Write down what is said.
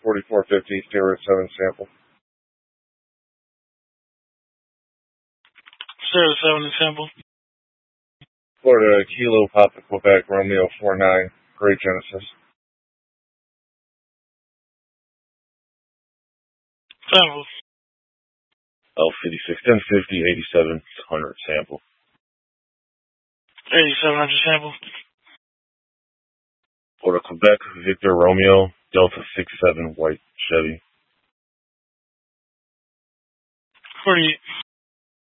4450, Sierra 7 sample. Sierra 7 sample. Florida Kilo Papa Quebec Romeo 49, Great Genesis. Sample. L56 1050 8700 sample. 8700 sample. Florida Quebec Victor Romeo Delta 67 white Chevy. 48.